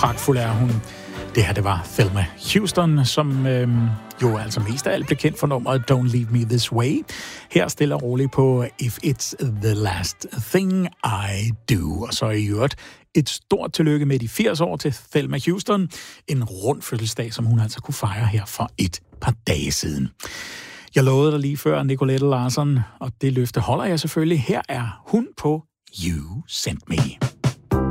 pragtfuld er hun. Det her, det var Thelma Houston, som jo altså mest af alt blev kendt for nummeret Don't Leave Me This Way. Her stille og roligt på If It's The Last Thing I Do. Og så i øvrigt et stort tillykke med de 80 år til Thelma Houston. En rund fødselsdag, som hun altså kunne fejre her for et par dage siden. Jeg lovede dig lige før, Nicolette Larsen, og det løfte holder jeg selvfølgelig. Her er hun på You Sent Me.